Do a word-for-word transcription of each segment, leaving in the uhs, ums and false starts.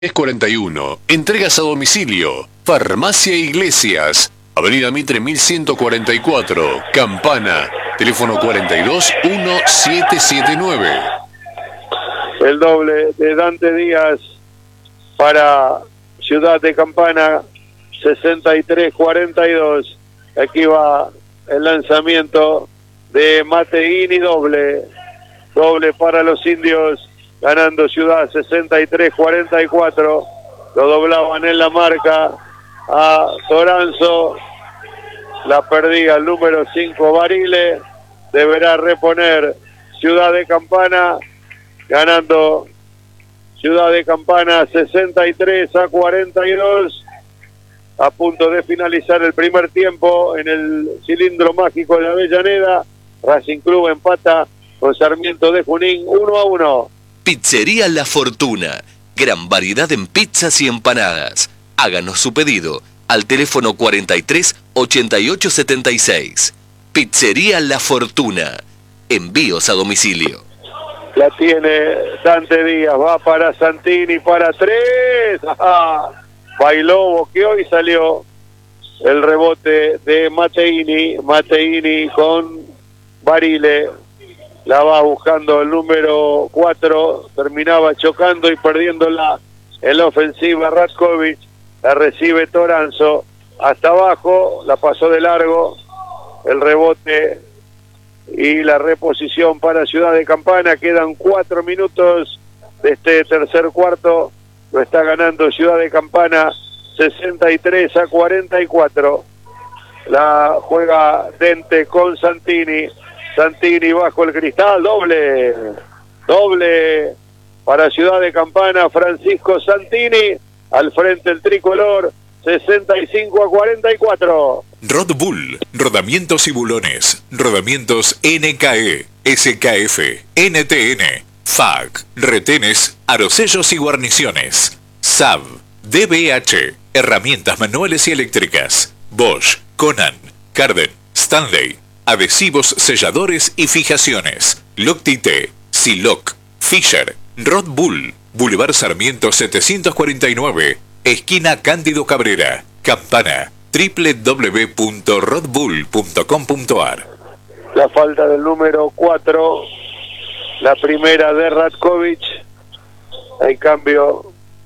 cuarenta y uno. Entregas a domicilio. Farmacia Iglesias. Avenida Mitre mil ciento cuarenta y cuatro. Campana. Teléfono cuarenta y dos, diecisiete setenta y nueve. El doble de Dante Díaz para Ciudad de Campana, sesenta y tres cuarenta y dos. Aquí va el lanzamiento de Mateini, doble. Doble para los indios, ganando Ciudad sesenta y tres cuarenta y cuatro. Lo doblaban en la marca a Toranzo. La perdía el número cinco, Barile. Deberá reponer Ciudad de Campana, ganando Ciudad de Campana sesenta y tres a cuarenta y dos. A punto de finalizar el primer tiempo en el cilindro mágico de Avellaneda. Racing Club empata con Sarmiento de Junín uno a uno. Pizzería La Fortuna. Gran variedad en pizzas y empanadas. Háganos su pedido al teléfono cuarenta y tres, ochenta y ocho setenta y seis. Pizzería La Fortuna. Envíos a domicilio. La tiene Dante Díaz, va para Santini, para tres. ¡Ajá! Bailó, boqueó y salió el rebote de Mateini. Mateini con Barile. La va buscando el número cuatro. Terminaba chocando y perdiéndola en la ofensiva Ratkovic. La recibe Toranzo. Hasta abajo, la pasó de largo. El rebote y la reposición para Ciudad de Campana. Quedan cuatro minutos de este tercer cuarto. Lo está ganando Ciudad de Campana sesenta y tres a cuarenta y cuatro. La juega Dente con Santini. Santini bajo el cristal. Doble. Doble para Ciudad de Campana. Francisco Santini al frente el tricolor. sesenta y cinco a cuarenta y cuatro. Rod Bull, rodamientos y bulones, rodamientos N K E, S K F, N T N, F A C, retenes, arosellos y guarniciones, S A B, D B H, herramientas manuales y eléctricas, Bosch, Conan, Carden, Stanley, adhesivos, selladores y fijaciones, Loctite, Siloc, Fisher, Rod Bull, Boulevard Sarmiento setecientos cuarenta y nueve, esquina Cándido Cabrera, Campana, doble u doble u doble u punto rod bull punto com punto a r. La falta del número cuatro, la primera de Ratkovic. Hay cambio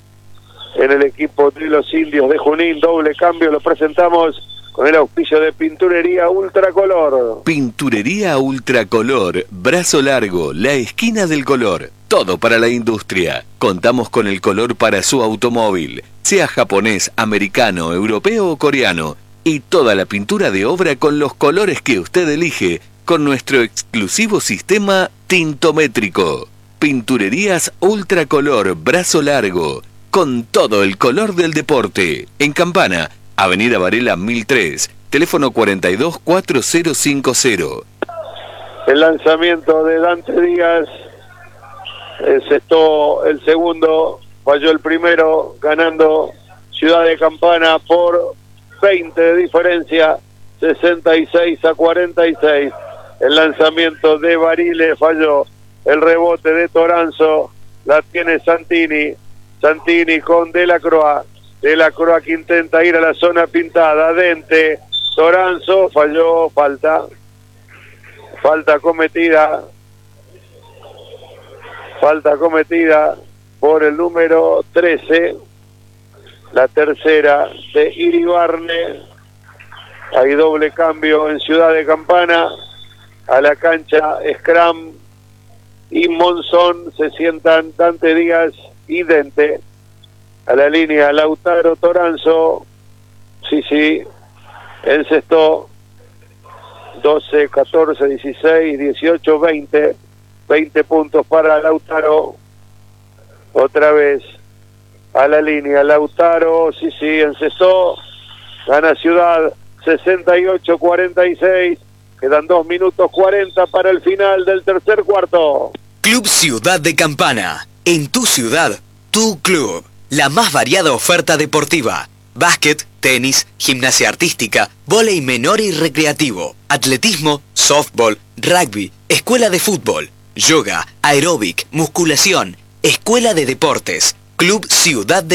en el equipo de los indios de Junín, doble cambio, lo presentamos con el auspicio de Pinturería Ultracolor. Pinturería Ultracolor, brazo largo, la esquina del color. Todo para la industria. Contamos con el color para su automóvil, sea japonés, americano, europeo o coreano. Y toda la pintura de obra con los colores que usted elige, con nuestro exclusivo sistema tintométrico. Pinturerías Ultracolor, brazo largo, con todo el color del deporte. En Campana, Avenida Varela mil tres, teléfono cuarenta y dos, cuarenta cincuenta. El lanzamiento de Dante Díaz. Encestó el segundo, falló el primero, ganando Ciudad de Campana por veinte de diferencia, sesenta y seis a cuarenta y seis. El lanzamiento de Barile falló, el rebote de Toranzo la tiene Santini. Santini con De la Croix. De la Croix que intenta ir a la zona pintada. Dente, Toranzo, falló, falta. Falta cometida. Falta cometida por el número trece. La tercera de Iribarne. Hay doble cambio en Ciudad de Campana. A la cancha Scrum y Monzón se sientan Dante Díaz y Dente. A la línea Lautaro Toranzo. Sí, sí. Encestó. doce, catorce, dieciséis, dieciocho, veinte. veinte puntos para Lautaro. Otra vez a la línea Lautaro. Sí, sí, encestó. Gana Ciudad sesenta y ocho a cuarenta y seis. Quedan dos minutos cuarenta para el final del tercer cuarto. Club Ciudad de Campana. En tu ciudad, tu club. La más variada oferta deportiva. Básquet, tenis, gimnasia artística, vóley menor y recreativo, atletismo, softball, rugby, escuela de fútbol, yoga, aeróbic, musculación, escuela de deportes, Club Ciudad de